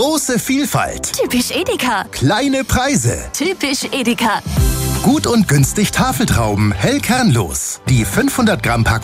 Große Vielfalt. Typisch Edeka. Kleine Preise. Typisch Edeka. Gut und günstig Tafeltrauben, hell kernlos. Die 500 Gramm Packung